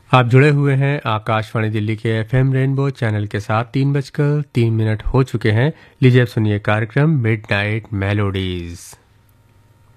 आप जुड़े हुए हैं आकाशवाणी दिल्ली के एफएम रेनबो चैनल के साथ। 3 बजकर 3 मिनट हो चुके हैं। लीजिए अब सुनिए कार्यक्रम मिडनाइट मेलोडीज।